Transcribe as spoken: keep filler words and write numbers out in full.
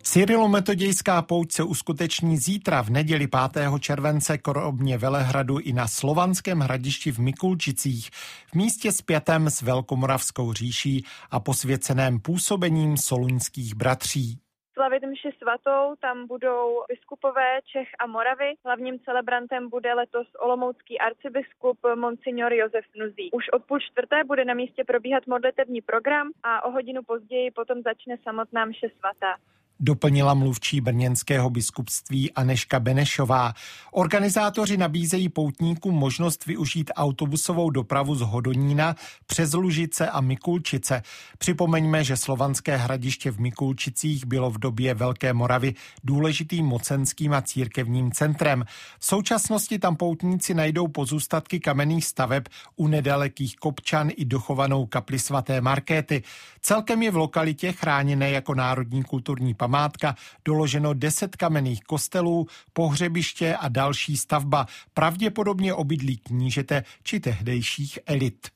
Cyrilometodějská pouť se uskuteční zítra v neděli pátého července kromě Velehradu i na Slovanském hradišti v Mikulčicích, v místě spjatém s Velkomoravskou říší a posvěceném působením soluňských bratří. Slavit mši svatou tam budou biskupové Čech a Moravy. Hlavním celebrantem bude letos olomoucký arcibiskup monsignor Josef Nuzík. Už od půl čtvrté bude na místě probíhat modlitevní program a o hodinu později potom začne samotná mše svatá. Doplnila mluvčí brněnského biskupství Anežka Benešová. Organizátoři nabízejí poutníkům možnost využít autobusovou dopravu z Hodonína přes Lužice a Mikulčice. Připomeňme, že Slovanské hradiště v Mikulčicích bylo v době Velké Moravy důležitým mocenským a církevním centrem. V současnosti tam poutníci najdou pozůstatky kamenných staveb u nedalekých Kopčan i dochovanou kapli svaté Markéty. Celkem je v lokalitě chráněné jako národní kulturní památka doloženo deset kamenných kostelů, pohřebiště a další stavba, pravděpodobně obydlí knížete či tehdejších elit.